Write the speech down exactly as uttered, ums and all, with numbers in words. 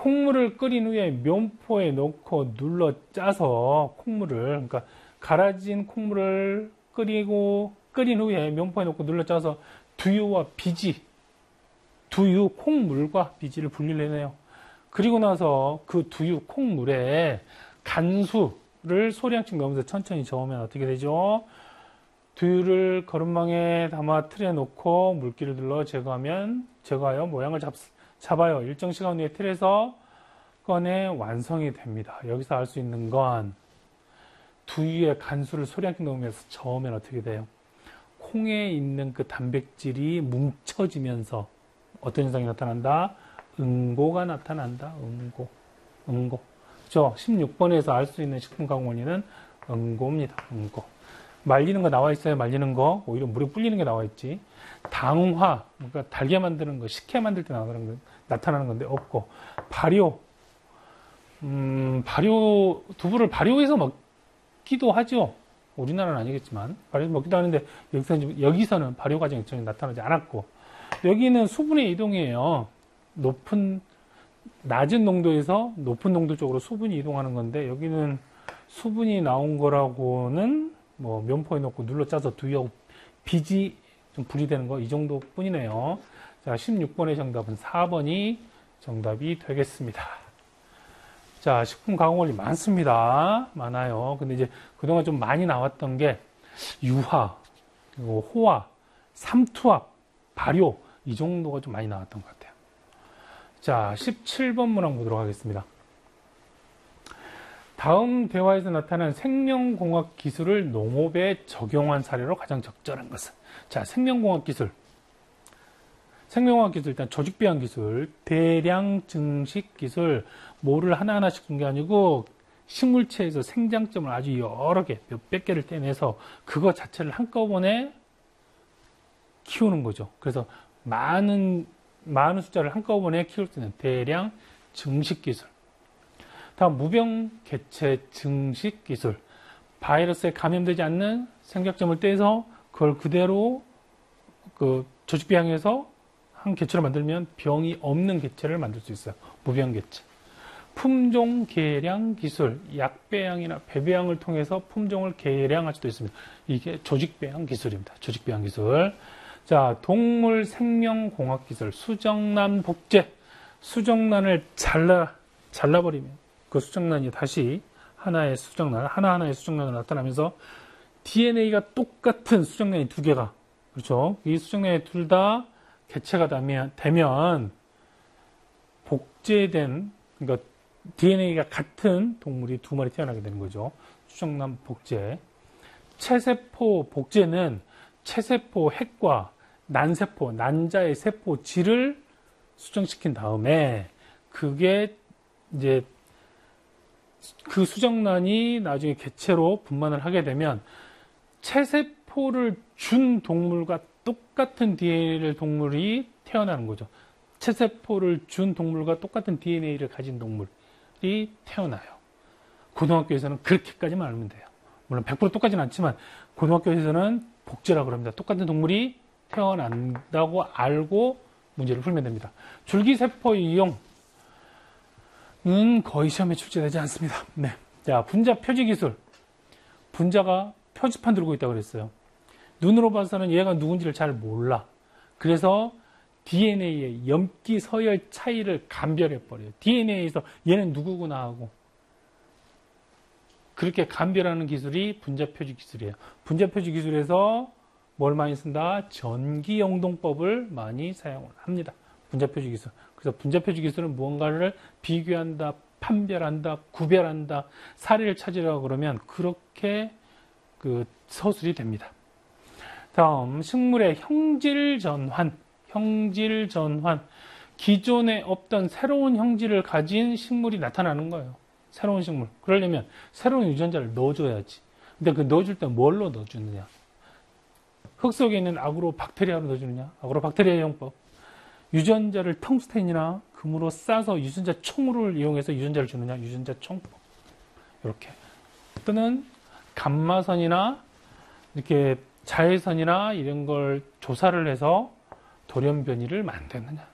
콩물을 끓인 후에 면포에 넣고 눌러 짜서 콩물을, 그러니까 갈아진 콩물을 끓이고 끓인 후에 면포에 넣고 눌러 짜서 두유와 비지, 두유 콩물과 비지를 분리를 해내요. 그리고 나서 그 두유 콩물에 간수를 소량씩 넣으면서 천천히 저으면 어떻게 되죠? 두유를 거름망에 담아 틀에 놓고 물기를 눌러 제거하면, 제거하여 모양을 잡, 잡아요. 일정 시간 후에 틀에서 꺼내 완성이 됩니다. 여기서 알 수 있는 건 두유에 간수를 소량씩 넣으면서 저으면 어떻게 돼요? 콩에 있는 그 단백질이 뭉쳐지면서 어떤 현상이 나타난다? 응고가 나타난다. 응고. 응고. 그죠? 십육 번에서 알 수 있는 식품 가공 원리는 응고입니다. 응고. 말리는 거 나와 있어요. 말리는 거. 오히려 물에 불리는 게 나와 있지. 당화, 그러니까 달게 만드는 거, 식혜 만들 때 나타나는, 거, 나타나는 건데 없고. 발효. 음, 발효, 두부를 발효해서 먹기도 하죠. 우리나라는 아니겠지만. 발효해서 먹기도 하는데, 여기서는, 여기서는 발효 과정이 전혀 나타나지 않았고. 여기는 수분의 이동이에요. 높은, 낮은 농도에서 높은 농도 쪽으로 수분이 이동하는 건데, 여기는 수분이 나온 거라고는 뭐 면포에 넣고 눌러 짜서 두유하고 비지 좀 분리되는 거 이 정도 뿐이네요. 자, 십육 번의 정답은 사 번이 정답이 되겠습니다. 자, 식품 가공 원리 많습니다. 많아요. 근데 이제 그동안 좀 많이 나왔던 게 유화, 그리고 호화, 삼투압, 발효 이 정도가 좀 많이 나왔던 것 같아요. 자, 십칠 번 문항 보도록 하겠습니다. 다음 대화에서 나타난 생명공학 기술을 농업에 적용한 사례로 가장 적절한 것은? 자, 생명공학 기술. 생명공학 기술, 일단 조직배양 기술, 대량 증식 기술, 뭐를 하나하나씩 준 게 아니고, 식물체에서 생장점을 아주 여러 개, 몇백 개를 떼내서 그거 자체를 한꺼번에 키우는 거죠. 그래서 많은, 많은 숫자를 한꺼번에 키울 수 있는 대량 증식 기술. 다음 무병 개체 증식 기술. 바이러스에 감염되지 않는 생장점을 떼서 그걸 그대로 그 조직배양해서 한 개체를 만들면 병이 없는 개체를 만들 수 있어요. 무병 개체. 품종 개량 기술. 약배양이나 배배양을 통해서 품종을 개량할 수도 있습니다. 이게 조직배양 기술입니다. 조직배양 기술. 자, 동물 생명공학 기술. 수정란 복제. 수정란을 잘라 잘라버리면 그 수정란이 다시 하나의 수정란, 하나하나의 수정란으로 나타나면서 디엔에이가 똑같은 수정란이 두 개가, 그렇죠? 이 수정란이 둘 다 개체가 되면, 되면 복제된, 그러니까 디엔에이가 같은 동물이 두 마리 태어나게 되는 거죠. 수정란 복제. 체세포 복제는 체세포 핵과 난세포, 난자의 세포 질을 수정시킨 다음에 그게 이제 그 수정란이 나중에 개체로 분만을 하게 되면 체세포를 준 동물과 똑같은 디엔에이를 동물이 태어나는 거죠. 체세포를 준 동물과 똑같은 디엔에이를 가진 동물이 태어나요. 고등학교에서는 그렇게까지만 알면 돼요. 물론 백 퍼센트 똑같지는 않지만 고등학교에서는 복제라고 합니다. 똑같은 동물이 태어난다고 알고 문제를 풀면 됩니다. 줄기세포 이용 은 거의 시험에 출제되지 않습니다. 네. 자, 분자 표지 기술. 분자가 표지판 들고 있다고 그랬어요. 눈으로 봐서는 얘가 누군지를 잘 몰라. 그래서 디엔에이의 염기 서열 차이를 감별해버려요. 디엔에이에서 얘는 누구구나 하고. 그렇게 감별하는 기술이 분자 표지 기술이에요. 분자 표지 기술에서 뭘 많이 쓴다? 전기영동법을 많이 사용을 합니다. 분자 표지 기술. 그래서 분자 표지 기술은 무언가를 비교한다, 판별한다, 구별한다, 사례를 찾으려고 그러면 그렇게 그 서술이 됩니다. 다음, 식물의 형질 전환. 형질 전환. 기존에 없던 새로운 형질을 가진 식물이 나타나는 거예요. 새로운 식물. 그러려면 새로운 유전자를 넣어줘야지. 근데 그 넣어줄 때 뭘로 넣어주느냐? 흙 속에 있는 아그로박테리아로 넣어주느냐? 아그로박테리아 용법. 유전자를 텅스텐이나 금으로 싸서 유전자 총을 이용해서 유전자를 주느냐? 유전자 총법. 이렇게. 또는 감마선이나 이렇게 자외선이나 이런 걸 조사를 해서 돌연변이를 만드느냐?